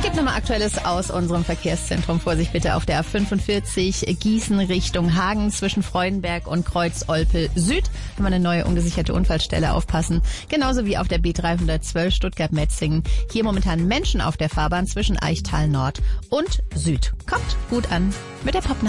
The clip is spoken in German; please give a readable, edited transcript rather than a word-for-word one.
gibt nochmal Aktuelles aus unserem Verkehrszentrum. Vorsicht bitte auf der A45 Gießen Richtung Hagen zwischen Freudenberg und Kreuz-Olpe Süd. Haben wir eine neue ungesicherte Unfallstelle, aufpassen. Genauso wie auf der B312 Stuttgart-Metzingen. Hier momentan Menschen auf der Fahrbahn zwischen Eichtal Nord und Süd. Kommt gut an mit der Pop